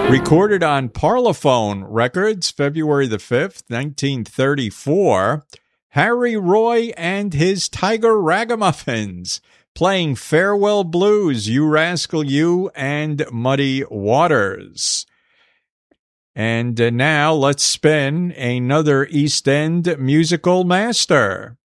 Recorded on Parlophone Records, February the 5th, 1934, Harry Roy and his Tiger Ragamuffins playing Farewell Blues, You Rascal You, and Muddy Waters. And now let's spin another East End musical master.